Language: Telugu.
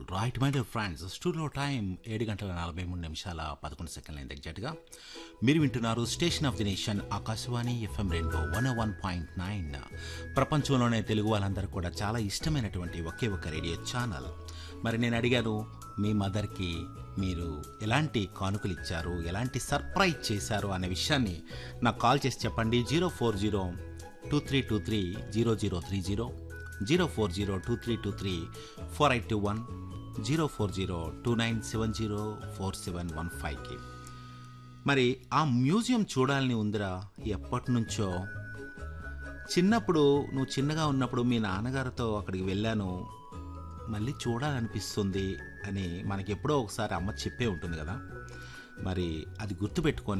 Right my dear friends, studio time 7:43 ఎగ్జాక్ట్గా. మీరు వింటున్నారు station of the nation Akashvani FM rainbow 101.9. ప్రపంచంలోనే తెలుగు వాళ్ళందరూ కూడా చాలా ఇష్టమైనటువంటి ఒకే ఒక రేడియో ఛానల్. మరి నేను అడిగాను, మీ మదర్కి మీరు ఎలాంటి కానుకలు ఇచ్చారు, ఎలాంటి సర్ప్రైజ్ చేశారు అనే విషయాన్ని నాకు కాల్ చేసి చెప్పండి. 04023230030, 04023234821, 04029704715కి. మరి ఆ మ్యూజియం చూడాలని ఉందిరా ఎప్పటి నుంచో. చిన్నప్పుడు నువ్వు చిన్నగా ఉన్నప్పుడు మీ నాన్నగారితో అక్కడికి వెళ్ళాను, మళ్ళీ చూడాలనిపిస్తుంది అని మనకి ఎప్పుడో ఒకసారి అమ్మ చెప్పే ఉంటుంది కదా. మరి అది గుర్తుపెట్టుకొని